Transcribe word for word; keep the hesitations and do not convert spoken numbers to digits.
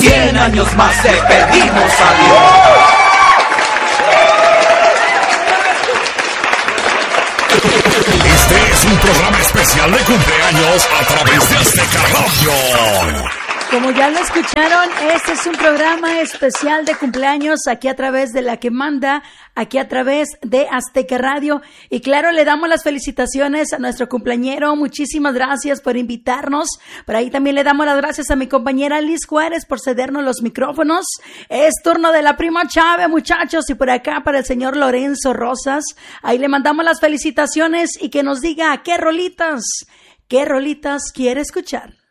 cien años más te pedimos a Dios. Este es un programa especial de cumpleaños a través de Azteca Radio. Como ya lo escucharon, este es un programa especial de cumpleaños aquí a través de La Que Manda, aquí a través de Azteca Radio. Y claro, le damos las felicitaciones a nuestro cumpleañero. Muchísimas gracias por invitarnos. Por ahí también le damos las gracias a mi compañera Liz Juárez por cedernos los micrófonos. Es turno de la prima Chávez, muchachos. Y por acá para el señor Lorenzo Rosas. Ahí le mandamos las felicitaciones y que nos diga qué rolitas, qué rolitas quiere escuchar.